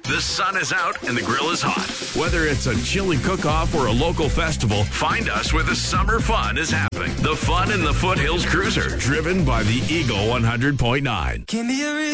The sun is out and the grill is hot. Whether it's a chili cook-off or a local festival, find us where the summer fun is happening. The fun in the Foothills Cruiser, driven by the Eagle 100.9. Give me a